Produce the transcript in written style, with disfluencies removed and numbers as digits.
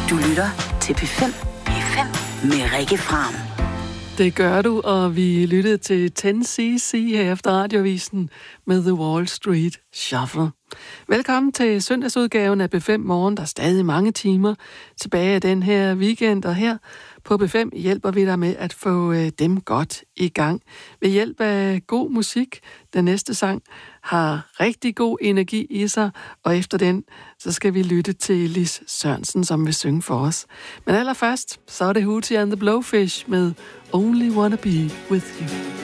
Du lytter til P5 med Rikke Fram. Det gør du, og vi lyttede til 10cc her efter radiovisen med The Wall Street Shuffle. Velkommen til søndagsudgaven af B5 Morgen. Der er stadig mange timer tilbage af den her weekend, og her på B5 hjælper vi dig med at få dem godt i gang ved hjælp af god musik. Den næste sang har rigtig god energi i sig, og efter den, så skal vi lytte til Lis Sørensen, som vil synge for os. Men allerførst, så er det Hootie and the Blowfish med Only Wanna Be With You.